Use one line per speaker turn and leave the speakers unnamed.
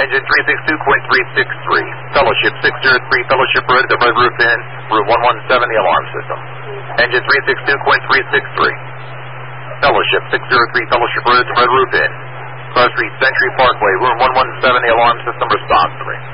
Engine 362.363. Fellowship 603, Fellowship Road, the red roof in, room 117, the alarm system. Engine 362.363. Fellowship 603, Fellowship Road, the red roof in. Cross Street, Century Parkway, room 117, the alarm system, response 3.